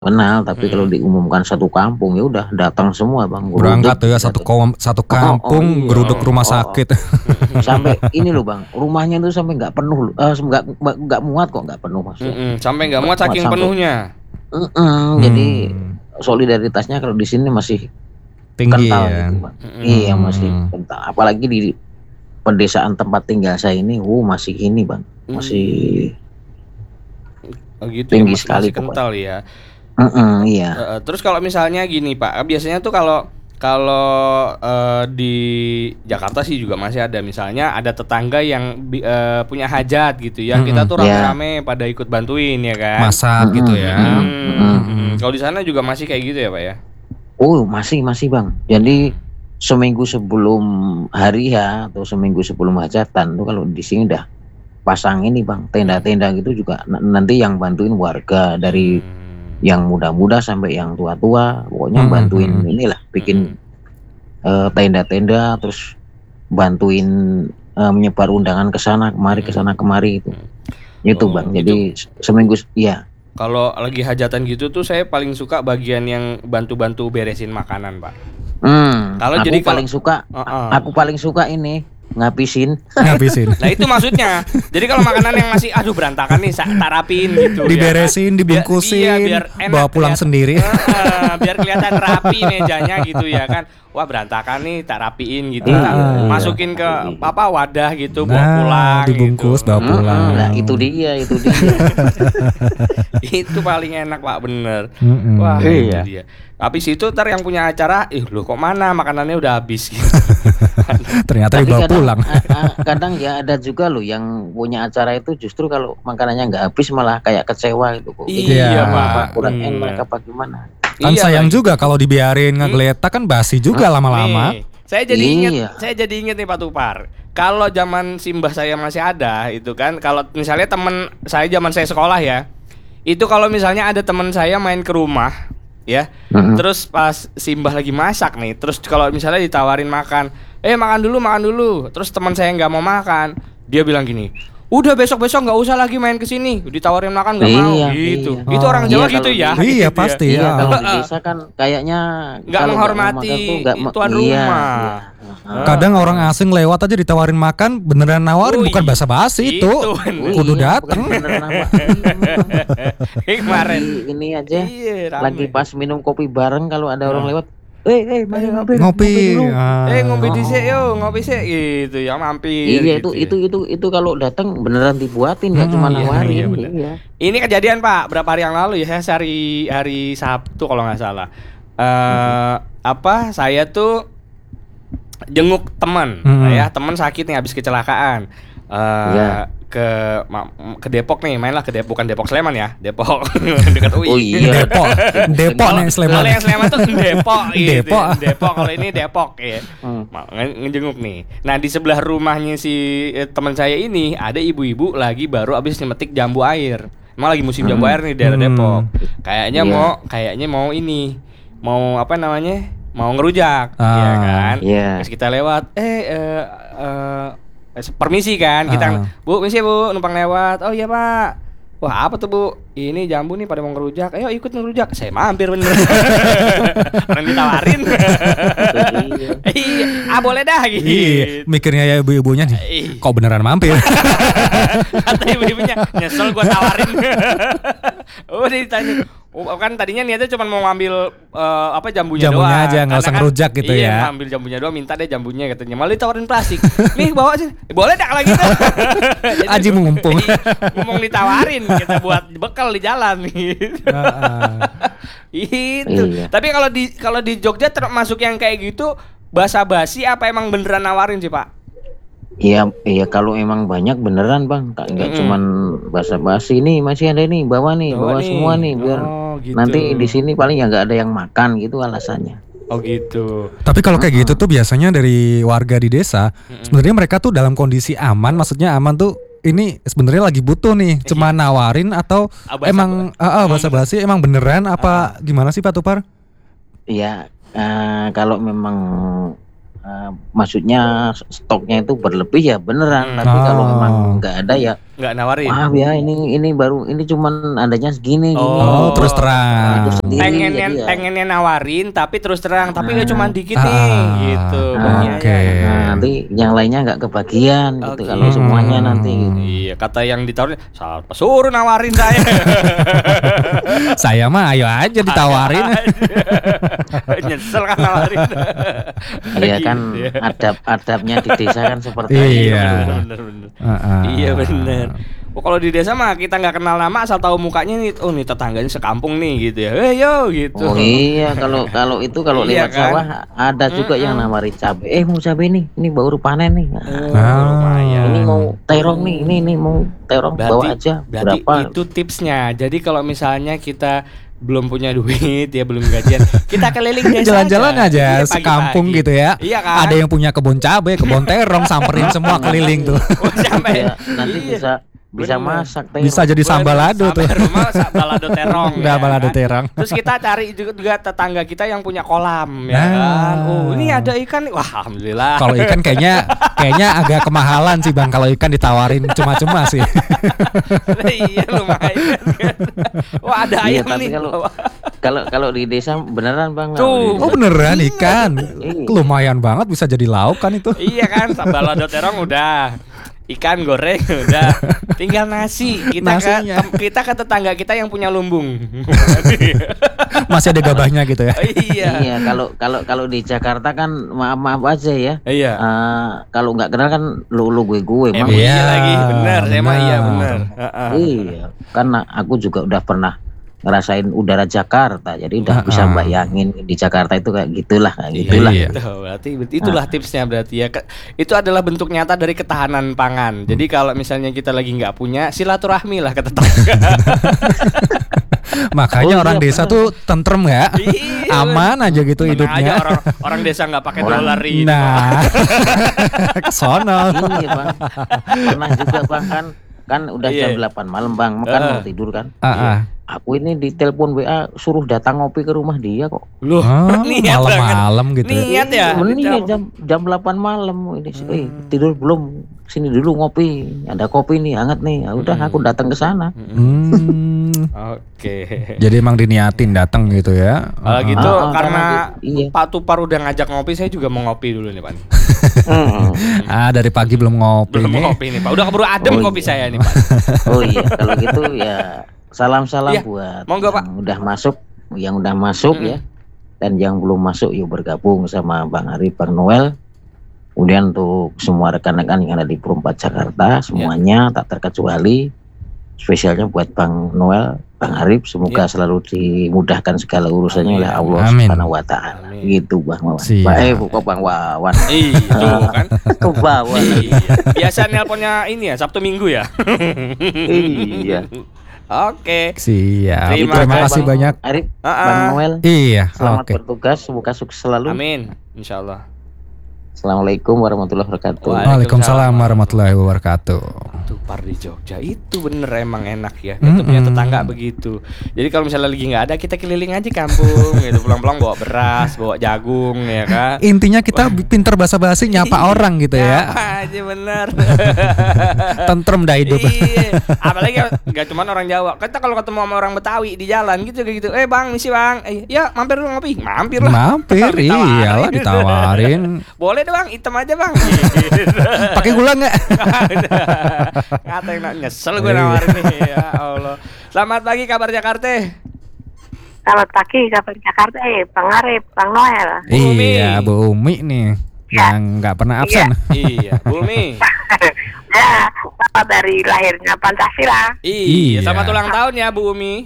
kenal, tapi kalau diumumkan satu kampung ya udah datang semua bang. Berangkat Geruduk, ya gitu. satu kampung Iya. geruduk rumah sakit. Sampai ini loh bang, rumahnya itu sampai nggak penuh, nggak muat kok, nggak penuh maksudnya. Sampai nggak muat saking sampai- penuhnya. Jadi solidaritasnya kalau di sini masih Tinggi kental ya. gitu bang. Iya masih kental. Apalagi di pedesaan tempat tinggal saya ini, masih ini bang, masih Oh gitu tinggi ya, sekali masih kental ya. iya. Terus kalau misalnya gini Pak, biasanya tuh kalau di Jakarta sih juga masih ada, misalnya ada tetangga yang punya hajat gitu ya, kita tuh rame-rame pada ikut bantuin ya kan, Masak gitu ya. Kalau di sana juga masih kayak gitu ya Pak ya? Oh masih bang. Jadi seminggu sebelum hari ya atau seminggu sebelum hajatan tuh kalau di sini udah pasang ini bang, tenda-tenda gitu juga. Nanti yang bantuin warga dari yang muda-muda sampai yang tua-tua, pokoknya bantuin inilah bikin tenda-tenda, terus bantuin menyebar undangan ke sana kemari itu. Itu bang. Jadi seminggu ya. Kalau lagi hajatan gitu tuh saya paling suka bagian yang bantu-bantu beresin makanan Pak. Kalau Aku jadi aku paling suka ini ngabisin. Nah itu maksudnya. Jadi kalau makanan yang masih berantakan nih, tak rapiin gitu. Diberesin, dibungkusin, biar enak, bawa pulang sendiri. Biar kelihatan rapi mejanya gitu ya kan. Wah berantakan nih, tak rapiin gitu. Masukin ke wadah gitu, bawa pulang. Dibungkus, gitu. bawa pulang. Nah itu dia. Itu paling enak Pak, bener. Wah itu dia. Habis itu ntar yang punya acara, loh kok mana makanannya udah habis gitu. Ternyata dibawa pulang. Kadang ya ada juga loh yang punya acara itu justru kalau makanannya nggak habis malah kayak kecewa gitu kok. Iya Pak, kurang enak apa gimana. Kan sayang juga kalau dibiarin ngegeletak kan basi juga lama-lama. Nih, saya jadi inget nih Pak Tupar. Kalau zaman simbah saya masih ada itu kan, kalau misalnya teman saya zaman saya sekolah ya, itu kalau misalnya ada teman saya main ke rumah ya, terus pas simbah lagi masak nih, terus kalau misalnya ditawarin makan, makan dulu, terus teman saya nggak mau makan, dia bilang gini, udah besok nggak usah lagi main ke sini, ditawarin makan nggak mau gitu. Itu orang Jawa gitu ya. Iya pasti ya. Kalau di desa kan kayaknya nggak menghormati tuan rumah. Kadang orang asing lewat aja ditawarin makan, beneran nawarin, bukan basa-basi itu. Kudu dateng. Kemarin ini aja lagi pas minum kopi bareng, kalau ada orang lewat, mari ngopi. Ngopi dhisik yo, ngopi sik gitu ya, mampir. Iya gitu itu kalau datang beneran dibuatin, nggak cuma nawarin. Iya. Ini kejadian Pak berapa hari yang lalu ya, saya hari Sabtu kalau nggak salah. Saya tuh jenguk teman, teman sakit nih habis kecelakaan. Ke Depok nih, mainlah ke Depok, bukan Depok Sleman ya, Depok dekat UI. Oh iya. Depok nih Sleman. Kalau yang Sleman tuh Depok gitu. Depok. Kalau ini Depok ya. Ngejenguk nih. Nah, di sebelah rumahnya si teman saya ini ada ibu-ibu lagi baru habis nyemetik jambu air. Emang lagi musim jambu air nih di daerah Depok. Kayaknya mau ini. Mau apa namanya? Mau ngerujak, ya kan? Terus kita lewat, permisi kan, kita Bu, misi Bu, numpang lewat. Oh iya Pak. Wah apa tuh Bu? Ini jambu nih pada mau ngerujak. Ayo ikut ngerujak. Saya mampir bener. Orang ditawarin. Iya, boleh dah gitu. Iya, mikirnya ya ibu-ibunya nih. Kok beneran mampir? Kata ibu-ibunya, nyesel gua tawarin. Udah ditanya. Kan tadinya niatnya cuma mau ngambil jambunya doang aja, nggak usah ngerujak gitu ya. Ngambil jambunya doang, minta deh jambunya katanya. Malah ditawarin plastik. Nih bawa sih. Boleh dah kalau gitu. Aji mengumpung. Ngomong ditawarin kita buat bekal di jalan gitu. Itu. Tapi kalau di Jogja termasuk yang kayak gitu basa-basi apa emang beneran nawarin sih Pak? Iya kalau emang banyak beneran Bang, nggak cuman basa-basi. Nih masih ada nih, bawa semua nih biar gitu. Nanti di sini paling ya nggak ada yang makan gitu alasannya. Oh gitu. Tapi kalau kayak gitu tuh biasanya dari warga di desa, sebenarnya mereka tuh dalam kondisi aman, maksudnya aman tuh ini sebenarnya lagi butuh nih, cuma nawarin atau emang basa-basi emang beneran apa gimana sih Pak Tupar? Iya, kalau memang maksudnya stoknya itu berlebih ya beneran, tapi kalau memang nggak ada ya Nggak nawarin. Maaf ya, ini baru ini cuman adanya segini gini. Oh, terus terang. Itu sendiri, pengennya jadi ya. pengennya nawarin tapi terus terang tapi nggak cuma dikit nih Ah, gitu. Nah, Oke. Nah, nanti yang lainnya nggak kebagian gitu Oke. kalau semuanya nanti gitu. Iya, kata yang ditawarin, siapa suruh nawarin saya. Saya mah ayo aja ditawarin. Nyesel kan nawarin. Iya kan Gitu ya. adab-adabnya di desa kan seperti Iya. itu. Bener. Heeh. Iya bener. Oh, kalau di desa mah kita nggak kenal nama asal tahu mukanya nih. Oh nih tetangganya sekampung nih gitu ya. Yo gitu. Oh iya, kalau itu kalau Iya lewat kan? sawah ada juga yang nawari cabe. Mau cabe nih, ini baru panen nih. Nah, Lumayan. ini mau terong nih, ini mau terong bawa aja. Berarti Berapa? itu tipsnya. Jadi kalau misalnya kita belum punya duit ya belum gajian, kita keliling desa Jalan-jalan aja Iya, pagi-pagi. sekampung gitu ya. Iya kan? Ada yang punya kebun cabai, kebun terong, samperin semua keliling tuh. Oh, sampai Iya, nanti Iya. bisa Bener. masak terong. Bisa jadi sambalado tuh. Sampai rumah balado terong. Udah ya balado kan? terong. Terus kita cari juga tetangga kita yang punya kolam ya Nah. kan. Oh, ini ada ikan nih. Wah, alhamdulillah. Kalau ikan kayaknya agak kemahalan sih Bang, kalau ikan ditawarin cuma-cuma sih. Iya lumayan kan. Wah, ada Iya, ayam tapi nih. kalau di desa beneran Bang. Tuh. Oh beneran ikan. Iya. Lumayan banget bisa jadi lauk kan itu. Iya kan, balado terong udah. Ikan goreng udah. Tinggal nasi. Nasinya. Kita ke tetangga kita yang punya lumbung. Masih ada gabahnya gitu ya. Iya. Iya, kalau di Jakarta kan maaf aja ya. Iya. Kalau nggak kenal kan lu gue Emang Mang. Iya, iya lagi, bener, saya mah iya benar. bener. Iya, karena aku juga udah pernah ngerasain udara Jakarta, jadi udah bisa bayangin di Jakarta itu kayak gitulah, Iya. Tuh, berarti itulah tipsnya berarti ya. Itu adalah bentuk nyata dari ketahanan pangan. Jadi kalau misalnya kita lagi nggak punya, silaturahmi lah ke tetangga. Makanya Oh, iya, orang desa benar. tuh tentrem ya. Iya, Aman aja gitu Tenang hidupnya. aja orang desa nggak pakai dolar ini. Nah, kesono. Iya bang, pernah juga bang kan udah Iya. jam 8 malam bang, makan mau tidur kan. Ah. Aku ini di telepon WA suruh datang ngopi ke rumah dia kok. Loh, Oh, niat malam-malam gitu ya. Niat ya. Iya, jam 8 malam ini. Tidur belum? Sini dulu ngopi. Ada kopi nih hangat nih. Ya udah aku datang ke sana. Oke. Jadi emang diniatin datang gitu ya. Kalau gitu karena iya. Pak Tupar udah ngajak ngopi, saya juga mau ngopi dulu nih Pak. Dari pagi belum ngopi Belum nih. ngopi nih Pak. Udah keburu adem kopi saya nih Pak. Oh iya, kalau gitu ya salam-salam Iya, buat monggo, Pak. yang udah masuk ya, dan yang belum masuk yuk bergabung sama Bang Arif, Bang Noel. Kemudian untuk semua rekan-rekan yang ada di Perumpat Jakarta semuanya tak terkecuali, spesialnya buat Bang Noel, Bang Arif, semoga selalu dimudahkan segala urusannya oleh Allah Amin. Subhanahu wa taala. Gitu Bang Wawan. Siap. Bang Wawan. Iya, tuh kan. Ke bawah. Iya. Biasa nelponnya ini ya, Sabtu Minggu ya. Iya. Oke. Siap. Terima Terima kasih, kasih banyak. Arif, Bang Noel. Iya, Selamat oke. bertugas, semoga sukses selalu. Amin. Insyaallah. Assalamualaikum warahmatullahi wabarakatuh. Waalaikumsalam warahmatullahi wabarakatuh. Tupar di Jogja itu bener emang enak ya. Itu punya tetangga begitu. Jadi kalau misalnya lagi nggak ada, kita keliling aja kampung gitu, pulang-pulang bawa beras, bawa jagung ya kan. Intinya kita pinter basa-basi nyapa orang gitu ya. Apa aja bener. Tentrem dah hidup. Iya. Apalagi nggak cuma orang Jawa. Kita kalau ketemu sama orang Betawi di jalan gitu kayak gitu. Bang, misi bang. Ya mampir dulu ngopi. Mampir lah. Mampir, iyalah ditawarin. Boleh deh bang, hitam aja bang. Pakai gula nggak? Ngatain nyesel gue nawarin nih. Ya Allah. Selamat pagi kabar Jakarta. Selamat pagi kabar Jakarta, Bang Arif, Bang Noel. Iya, Bu Umi nih yang nggak pernah absen. Iya, Bumi. Ya, selamat dari lahirnya Pancasila. Iya, Iya. selamat ulang tahun ya Bu Umi.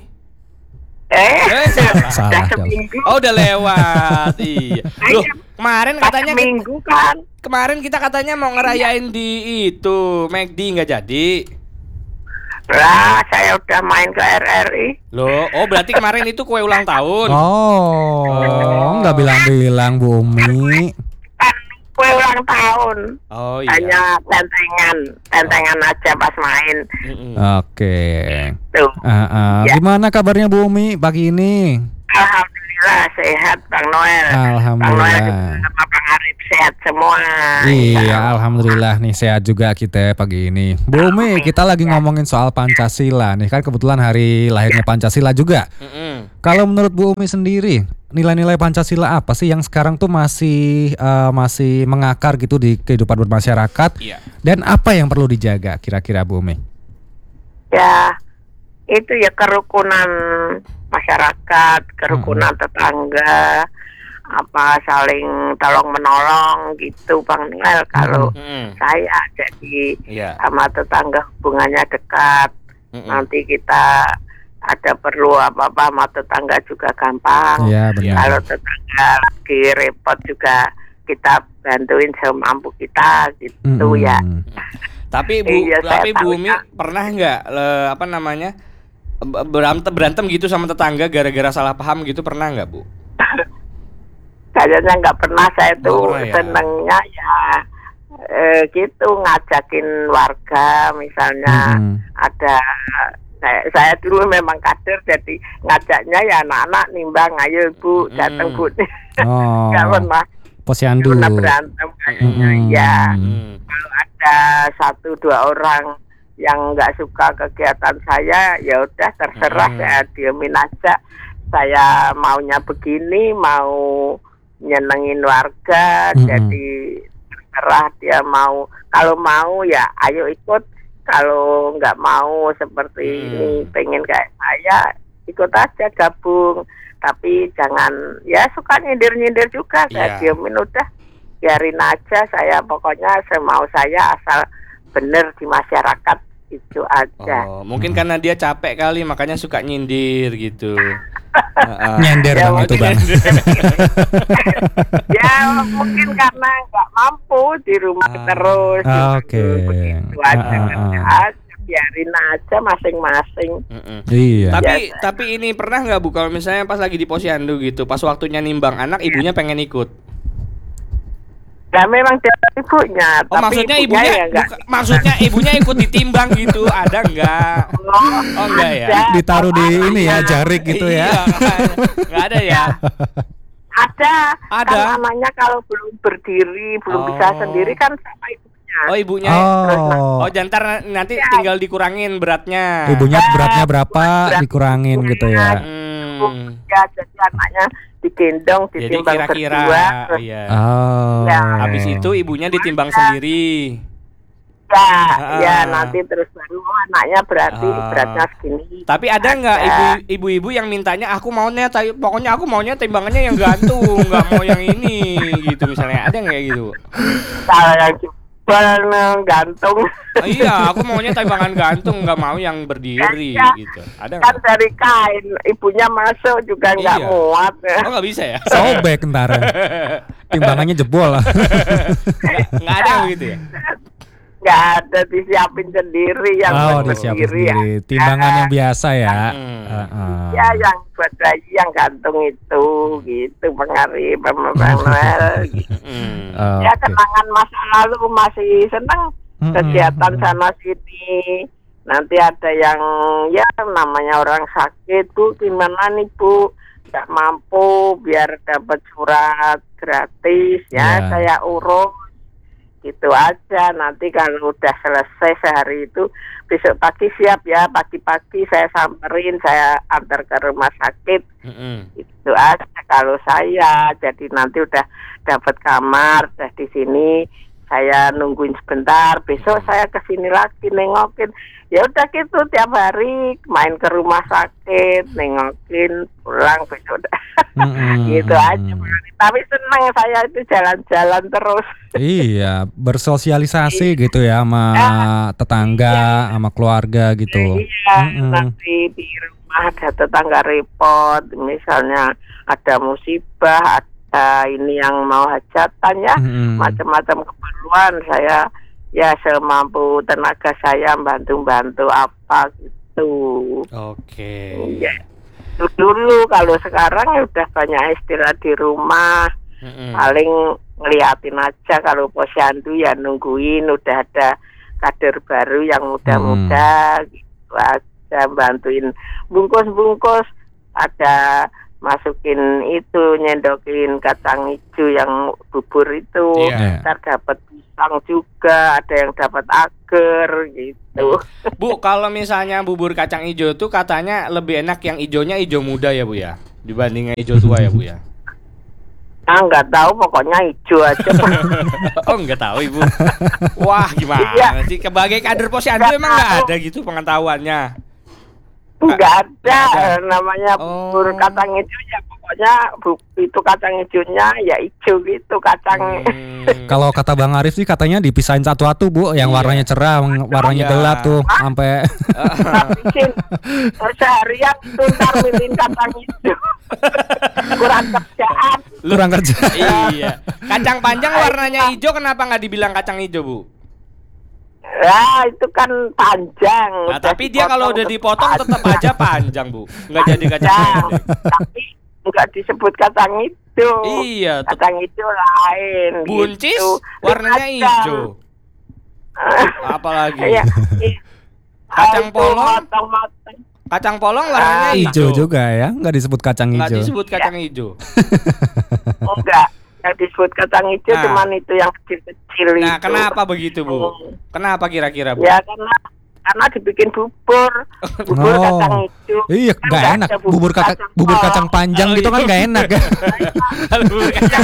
Salah Udah dong. seminggu. Oh, udah lewat. Iya. Loh, kemarin katanya Seminggu kan. kemarin kita katanya mau ngerayain di itu McD nggak jadi. Lah, saya udah main ke RRI. Loh, oh berarti kemarin itu kue ulang tahun. Oh, nggak bilang-bilang Bu Umi. Kan kue ulang tahun. Oh iya. Hanya tentengan aja pas main. Oke. Tuh. Ya. Gimana kabarnya Bu Umi pagi ini? Alhamdulillah Alhamdulillah sehat Bang Noel. Bang Noel Alhamdulillah. sama Bang Arif sehat semua. Iya, alhamdulillah nih sehat juga kita pagi ini. Bu Umi, kita lagi ngomongin soal Pancasila nih, kan kebetulan hari lahirnya Pancasila juga. Kalau menurut Bu Umi sendiri, nilai-nilai Pancasila apa sih yang sekarang tuh masih mengakar gitu di kehidupan bermasyarakat? Iya. Dan apa yang perlu dijaga kira-kira Bu Umi? Ya, itu ya kerukunan masyarakat, kerukunan tetangga, apa saling tolong menolong gitu Bang Noel. Kalau saya jadi sama tetangga hubungannya dekat, nanti kita ada perlu apa-apa sama tetangga juga gampang. Iya, benar. Kalau tetangga lagi repot juga kita bantuin semampu kita gitu ya. Tapi Bu Umi pernah nggak berantem gitu sama tetangga gara-gara salah paham gitu, pernah nggak Bu? Kayaknya nggak pernah. Saya tuh senengnya ya gitu ngajakin warga, misalnya ada saya dulu memang kader, jadi ngajaknya ya anak-anak nimbang, ayo Bu datang Bu. Nggak pernah Posyandu. pernah berantem kayaknya. Ya kalau ada 1-2 orang yang nggak suka kegiatan saya, ya udah terserah, saya diemin aja. Saya maunya begini, mau nyenengin warga, jadi terserah dia mau. Kalau mau ya ayo ikut, kalau nggak mau seperti ini, pengen kayak saya, ikut aja gabung. Tapi jangan ya suka nyindir-nyindir juga, saya diemin udah, biarin aja. Saya pokoknya semau saya asal bener di masyarakat itu aja. Mungkin karena dia capek kali makanya suka nyindir gitu. Nyender Ya, Bang itu Bang. Ya mungkin karena nggak mampu di rumah terus. Oke. Begitu aja, biarin aja masing-masing. Iya. Tapi ini pernah nggak Bu, kalau misalnya pas lagi di posyandu gitu, pas waktunya nimbang anak, ibunya pengen ikut? Nah memang dia ibunya. Oh, tapi maksudnya ibunya maksudnya ibunya ikut ditimbang gitu, ada nggak? Oh enggak ya. Ditaruh di ini ya, jarik gitu ya. Nggak ada ya. Ada. Kan anaknya kalau belum berdiri, belum bisa sendiri kan sama ibunya. Oh ibunya. Oh jantar nanti tinggal dikurangin beratnya. Ibunya beratnya berapa dikurangin gitu ya. Ya jadi anaknya digendong, ditimbang berdua. Iya. Ya. Habis itu ibunya ditimbang sendiri. Ya nanti terus baru anaknya berarti beratnya segini. Tapi ada nggak ibu-ibu yang mintanya pokoknya aku maunya timbangannya yang gantung, nggak mau yang ini gitu misalnya, ada nggak gitu? Kalau yang gantung. Iya, aku maunya timbangan gantung, nggak mau yang berdiri gitu. Ada Kan nggak? dari kain, ibunya masuk juga nggak muat. Oh nggak bisa ya? Sobek ntar. Timbangannya jebol lah. Nggak ada yang gitu ya? Nggak ada, disiapin sendiri yang buat disiapin berdiri sendiri. Timbangan yang biasa ya. Ya yang buat bayi yang gantung itu gitu, pengaruh Bang Noel gitu. Ya kenangan masa lalu masih senang kegiatan sana sini. Nanti ada yang ya namanya orang sakit, Bu gimana nih Bu, nggak mampu biar dapat surat gratis ya saya urus gitu aja. Nanti kalau udah selesai sehari itu, besok pagi siap ya, pagi-pagi saya samperin, saya antar ke rumah sakit. Itu aja kalau saya. Jadi nanti udah dapat kamar, udah di sini, saya nungguin sebentar, besok saya kesini lagi nengokin. Ya udah gitu tiap hari main ke rumah sakit, nengokin, pulang besok udah. Gitu aja. Tapi senang saya itu jalan-jalan terus. Iya, bersosialisasi gitu ya sama tetangga, sama keluarga gitu. Iya, nanti di rumah ada tetangga repot, misalnya ada musibah, ada ini yang mau hajatan ya, macam-macam keperluan, saya ya semampu tenaga saya bantu-bantu apa gitu. Oke. Ya. Dulu kalau sekarang ya udah banyak istirahat di rumah, paling ngeliatin aja. Kalau posyandu ya nungguin, udah ada kader baru yang muda-muda gitu aja, bantuin bungkus-bungkus. Ada masukin itu, nyendokin kacang hijau yang bubur itu. Ntar dapat pisang juga, ada yang dapat agar gitu. Bu, kalau misalnya bubur kacang hijau tuh katanya lebih enak yang hijaunya hijau muda ya Bu ya, dibanding yang hijau tua ya Bu ya. Nggak tahu, pokoknya hijau aja. Oh, nggak tahu Ibu. Wah, gimana sih? Sebagai kader posyandu emang nggak ada gitu pengetahuannya? Nggak ada, namanya bubur kacang hijau ya, pokoknya itu kacang hijaunya ya hijau gitu kacang. Kalau kata Bang Arif sih katanya dipisahin satu-satu Bu, yang warnanya cerah, warnanya gelap tuh, sampai bikin seharian tuh ntar milihin kacang hijau. Kurang kerjaan. Iya. Kacang panjang warnanya hijau, kenapa nggak dibilang kacang hijau Bu? Ya itu kan panjang. Nah, tapi dia kalau udah dipotong tetap aja panjang Bu, nggak jadi kacang pendek. Tapi nggak disebut kacang hijau. Iya. Kacang hijau lain. Buncis gitu. warnanya hijau. Apalagi? Kacang polong. Kacang polong warnanya hijau juga ya, nggak disebut kacang hijau. Nggak disebut kacang hijau. Enggak. Yang disebut kacang hijau cuman itu yang kecil-kecil. Nah, kenapa begitu Bu? Kenapa kira-kira Bu? Ya karena dibikin bubur kacang hijau. Iya, nggak enak. Bubur kacang panjang gitu kan nggak enak ya. Bubur kacang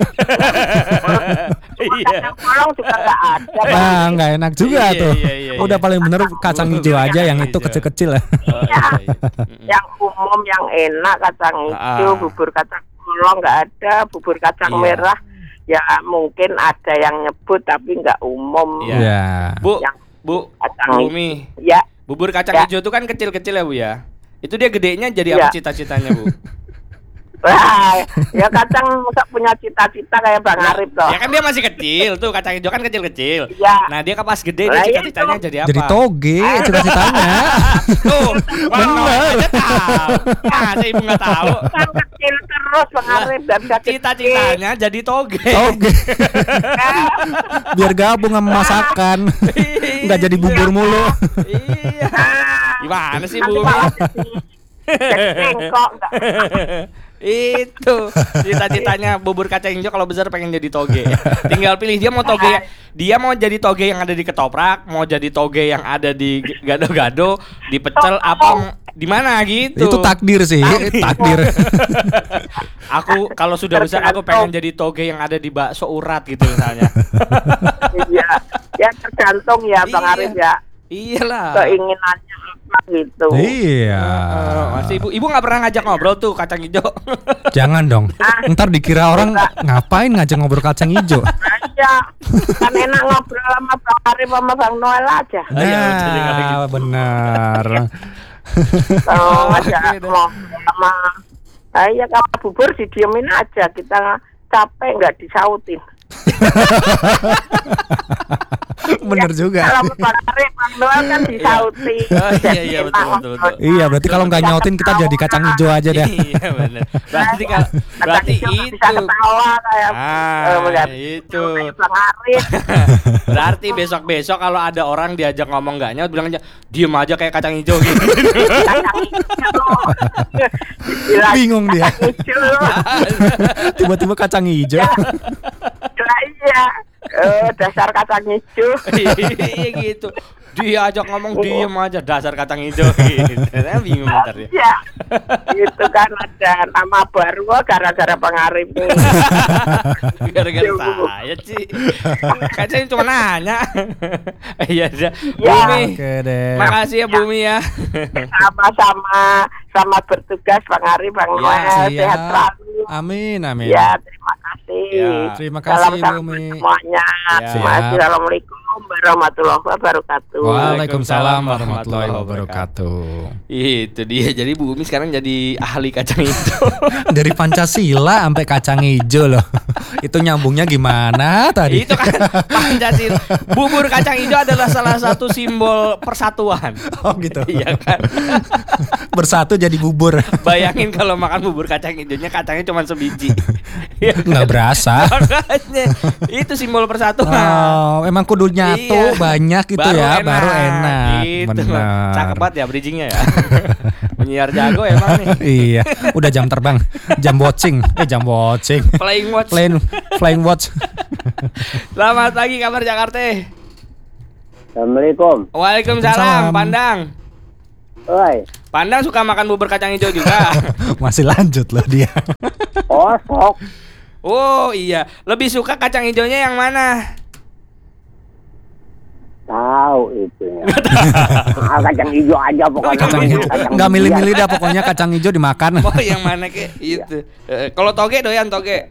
polong juga nggak ada. Nah, nggak enak juga tuh. Udah paling bener kacang hijau aja yang itu kecil-kecil ya. Yang umum yang enak kacang hijau, bubur kacang polong nggak ada, bubur kacang merah ya mungkin ada yang nyebut tapi nggak umum. Iya. Bu Bumi. Ya. Bubur kacang hijau itu kan kecil-kecil ya Bu ya. Itu dia gedenya jadi apa cita-citanya Bu? Wah, ya kacang punya cita-cita kayak Bang Arif toh. Ya kan dia masih kecil tuh, kacang hijau kan kecil-kecil. Ya. Nah dia pas gede dia cita-citanya jadi apa? Jadi toge cita-citanya. Tuh, bener. Masa Ibu nggak tahu? Kan kecil terus Bang Arif dan cita-citanya jadi toge. Toge. Biar gabung sama masakan. Nggak jadi bubur mulu. Iya. Gimana sih Bu? Itu cita-citanya bubur kacang hijau kalau besar pengen jadi toge. Tinggal pilih dia mau toge, dia mau jadi toge yang ada di ketoprak, mau jadi toge yang ada di gado-gado, di pecel apa di mana gitu. Itu takdir sih, takdir. Aku kalau sudah besar aku pengen jadi toge yang ada di bakso urat gitu misalnya. Iya, ya tergantung ya Bang Arif ya. Iyalah. Keinginannya apa gitu. Iya. Masih ibu nggak pernah ngajak ngobrol tuh kacang hijau. Jangan dong. Ntar dikira orang ngapain ngajak ngobrol kacang hijau. Iya. Kan enak ngobrol sama Bang Arif sama Bang Noel aja. Nah, benar. Kalau ngajak ngobrol sama ya kalau bubur didiemin aja, kita capek nggak disautin. Bener juga. Kalau Bang Arif, Bang Noel kan disauti. Iya betul. Iya, berarti kalau nggak nyautin kita jadi kacang hijau aja deh. Iya benar. Berarti itu. Bisa ketawa kayak itu. Bang Arif. Berarti besok kalau ada orang diajak ngomong nggak nyaut, bilang aja diem aja kayak kacang hijau gitu. Bingung dia. Tiba-tiba kacang hijau. Iya. Dasar kacang hijau. Iya gitu. Dia ajak ngomong diem aja dasar kacang hijau gitu. Saya bingung bentar ya. Iya. Itu kan ada nama baru gara-gara Bang Arif ini. Gara-gara saya sih. Kayaknya cuma nanya. Iya dah. Ya. Bumi. Oke deh. Makasih ya Bumi ya. Sama-sama. Selamat bertugas Bang Arif, Bang Noel. Sehat selalu. Amin. Ya, terima kasih. Ya, terima kasih Salam Bumi. semuanya. Ya. Assalamualaikum warahmatullahi wabarakatuh. Waalaikumsalam warahmatullahi wabarakatuh. Itu dia. Jadi Bumi sekarang jadi ahli kacang hijau. Dari Pancasila sampai kacang hijau loh. Itu nyambungnya gimana tadi? Itu kan Pancasila. Bubur kacang hijau adalah salah satu simbol persatuan. Oh gitu. Iya kan? Bersatu jadi bubur. Bayangin kalau makan bubur kacang hijaunya kacangnya cuma sebiji. Nggak berasa. Makanya itu simbol persatuan. Oh, emang kudu nyatu banyak gitu baru ya, enak. baru enak. Gitu. Benar. Cakep banget ya bridgingnya ya. Penyiar jago emang nih. Iya, udah jam terbang, jam watching, Flying watch. Flying watch. Selamat pagi kabar Jakarta. Assalamualaikum. Waalaikumsalam, Pandang. Oi. Pandang suka makan bubur kacang hijau juga. Masih lanjut loh dia. Oh, sok. Oh iya, lebih suka kacang hijaunya yang mana? Tahu itunya. Kacang hijau aja pokoknya. Kacang hijau. Enggak milih-milih dah, pokoknya kacang hijau dimakan. Oh yang mana ke? Itu. Kalau toge doyan toge.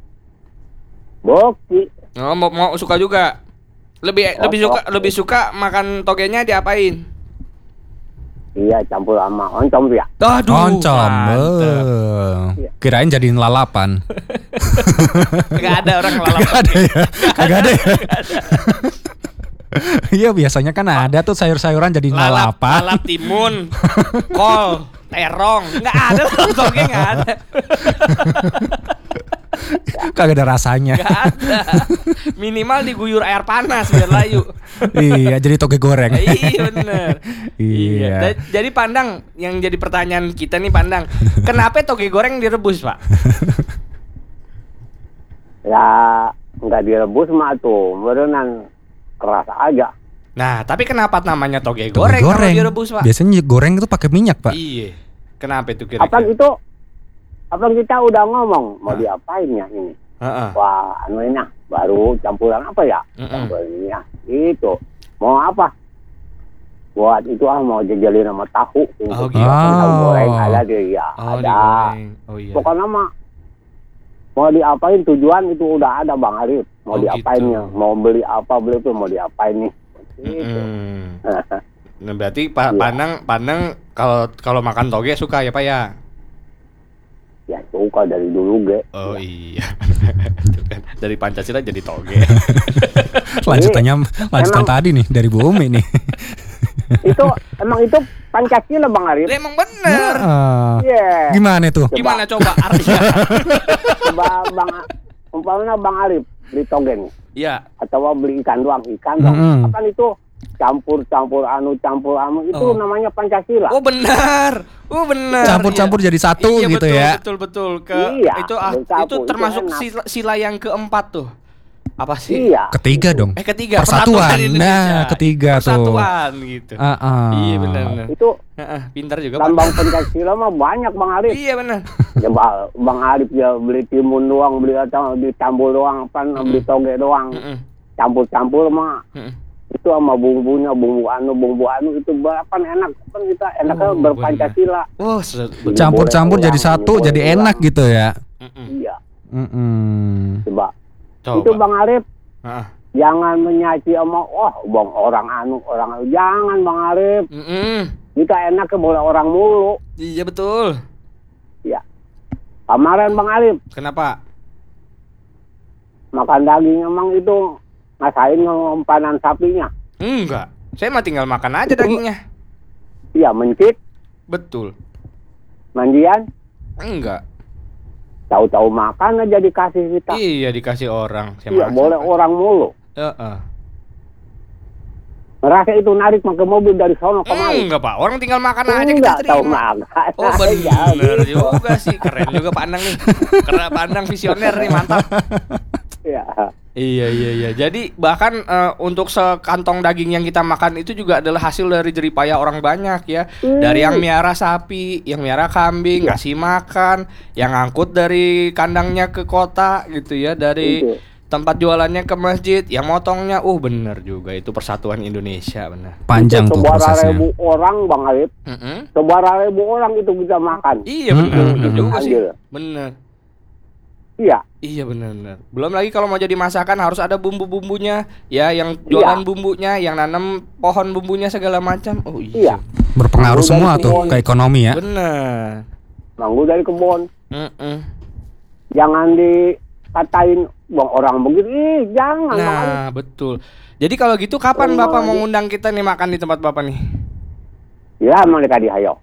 Boki. Oh mau suka juga. Lebih suka makan togenya diapain? Iya, campur sama oncom tuh ya. Aduh. Oncom. Kirain jadiin lalapan. Gak ada orang lalapan. Kagak ada ya. Iya, biasanya kan ada tuh sayur-sayuran jadi lalapan. Lalap timun, kol, terong. Nggak ada loh, toge nggak ada. Kagak ada rasanya. Nggak ada. Minimal diguyur air panas biar layu. Iya, jadi toge goreng. Iya bener. Iya. Jadi Pandang, yang jadi pertanyaan kita nih Pandang, kenapa toge goreng direbus Pak? Ya, nggak direbus mah tuh, berenang keras aja. Nah, tapi kenapa namanya toge goreng kalau direbus Pak? Biasanya goreng itu pakai minyak Pak. Iya. Kenapa itu kira-kira? Abang kita udah ngomong mau diapain ya ini. Wah, anu ini baru campuran apa ya? Campuran ini ya. Itu mau apa? Buat itu mau jajalin sama tahu. Oh gitu. Tahu goreng ada deh ya. Ada. Oh iya. Pokoknya mah mau diapain tujuan itu udah ada Bang Arif. Mau diapainnya, gitu. Mau beli apa beli itu mau diapain nih. Gitu. Nah, berarti Pandang kalau makan toge suka ya Pak ya? Ya suka dari dulu ge. Oh iya. Dari Pancasila jadi toge. Lanjutan tadi nih dari Bumi nih. Emang itu Pancasila Bang Arif. Emang bener. Yeah. Gimana tuh? Gimana coba artinya? Umpamanya Bang Arif beli toge nih. Iya. Atau beli ikan doang. Apa itu? Campur itu namanya Pancasila. Oh benar. Campur jadi satu gitu betul, ya. Betul. Itu termasuk sila yang keempat tuh. Apa sih? Iya. Ketiga dong. Ketiga. Persatuan. Nah, ketiga tuh. Persatuan gitu. Iya benar. Itu pintar juga. Lambang Pancasila mah banyak Bang Arif. Iya benar. Ya Bang Arif ya beli timun doang, beli atau dicampur doang, beli toge doang. Campur mah. Itu sama bumbunya, bumbu anu itu berapa enak kan kita enaknya berpancasila. Oh, campur jadi satu jadi enak gitu ya. Iya. Coba. Itu Bang Arif. Jangan menyaci sama bang orang jangan Bang Arif. Kita enaknya boleh orang mulu. Iya betul. Iya. Kemarin Bang Arif. Kenapa? Makan daging emang itu ngasain ngempanan sapinya? Enggak. Saya mah tinggal makan aja dagingnya. Iya, mencit. Betul. Mandian? Enggak. Tahu-tahu makan aja dikasih kita. Iya, dikasih orang. Iya, boleh orang mulu. Ngerasa itu narik pakai mobil dari sono kemari. Enggak Pak, orang tinggal makan aja kita terima. Tahu makan. Oh benar juga sih, keren juga Pandang nih. Karena Pandang visioner nih, mantap. Iya. Jadi bahkan untuk sekantong daging yang kita makan itu juga adalah hasil dari jeripaya orang banyak ya. Dari yang miara sapi, yang miara kambing, ngasih makan, yang ngangkut dari kandangnya ke kota gitu ya, dari tempat jualannya ke masjid, yang motongnya. Bener juga itu persatuan Indonesia, bener. Panjang tuh prosesnya. 1.000 orang Bang Arif. 1.000 orang itu kita makan. Iya bener juga sih. Bener. Iya benar. Belum lagi kalau mau jadi masakan harus ada bumbu-bumbunya ya, yang jualan bumbunya, yang nanam pohon bumbunya segala macam. Oh iya. Berpengaruh semua tuh ke ekonomi ya. Benar. Manggu dari kebun. Jangan dikatain orang begitu. Jangan. Nah, betul. Jadi kalau gitu kapan Bapak mau ngundang kita nih makan di tempat Bapak nih? Ya, emang dikadi hayo.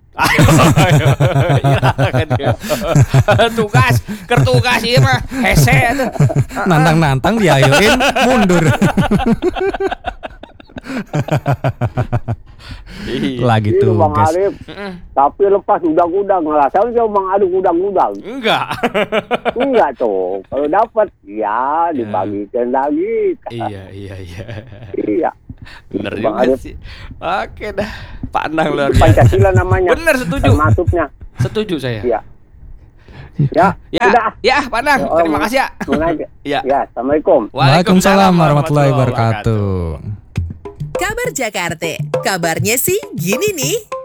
Tugas ieu mah hese atuh. Nantang-nantang diayoin mundur. Lagi Itu tuh Bang guys. Arif. Tapi lepas udang-udang ngerasain sih Bang Arif udang-udang. Enggak. Enggak tuh. Kalau dapat ya dibagikan lagi. Iya. Iya. Bener Bang juga Arif. sih. Oke dah. Pandang luar biasa. Pancasila namanya. Bener, setuju. Masuknya. Setuju saya. Iya. Ya, udah. Ya, Pandang. Terima kasih ya. Ya. Ya, Assalamualaikum. Waalaikumsalam warahmatullahi wabarakatuh. Kabar Jakarta. Kabarnya sih gini nih.